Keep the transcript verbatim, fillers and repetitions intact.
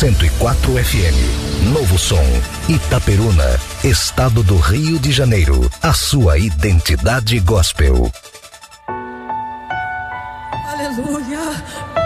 cento e quatro F M. Novo Som, Itaperuna, Estado do Rio de Janeiro. A sua identidade gospel. Aleluia.